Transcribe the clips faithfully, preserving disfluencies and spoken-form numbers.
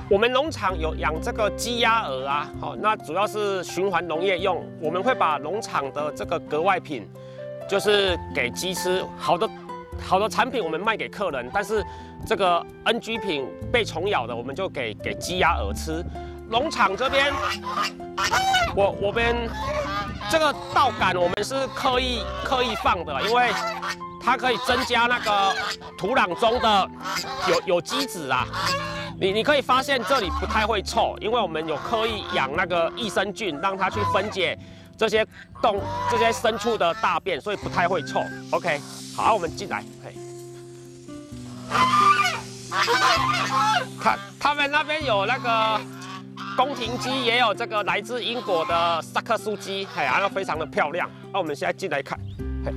我们农场有养这个鸡鸭鹅啊，好，那主要是循环农业用。我们会把农场的这个格外品，就是给鸡吃。好的，好的产品我们卖给客人，但是这个 N G 品被虫咬的，我们就给给鸡鸭鹅吃。农场这边，我我们这个稻杆我们是刻意刻意放的，因为它可以增加那个土壤中的有有机质啊。你你可以发现这里不太会臭，因为我们有刻意养那个益生菌，让它去分解这些动这些牲畜的大便，所以不太会臭。OK， 好，我们进来。嘿，他他们那边有那个宫廷鸡，也有这个来自英国的萨克苏鸡，嘿，然后非常的漂亮。那我们现在进来看，嘿，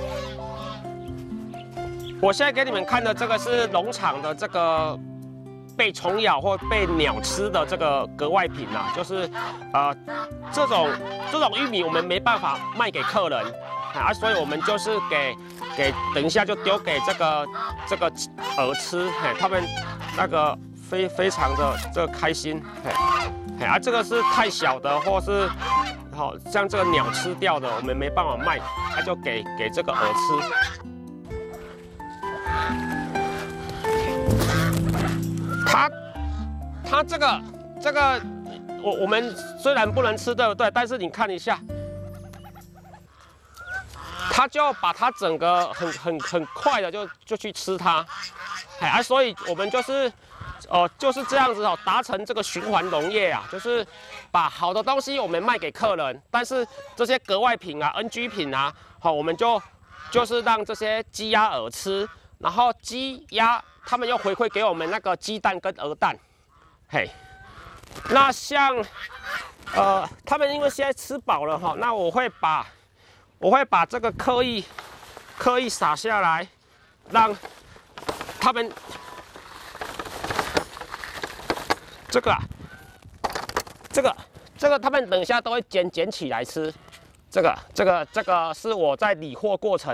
我现在给你们看的这个是农场的这个。被虫咬或被鸟吃的这个格外品啊，就是呃这种这种玉米我们没办法卖给客人啊，所以我们就是给给等一下就丢给这个这个鹅吃，嘿，他们那个非非常的这个开心，嘿，嘿啊这个是太小的或是好像这个鸟吃掉的，我们没办法卖，那就给给这个鹅吃。它，它这个这个，我我们虽然不能吃，对不对？但是你看一下，它就把它整个很很很快的就就去吃它，哎啊，所以我们就是哦、呃、就是这样子哦，达成这个循环农业啊，就是把好的东西我们卖给客人，但是这些格外品啊、N G 品啊，好，我们就就是让这些鸡鸭鹅吃，然后鸡鸭。他们又回馈给我们那个鸡蛋跟鹅蛋，嘿，那像，呃，他们因为现在吃饱了哈，那我会把，我会把这个刻意，刻意撒下来，让他们这个、啊，这个，这个他们等一下都会捡捡起来吃，这个，这个，这个是我在理货过程。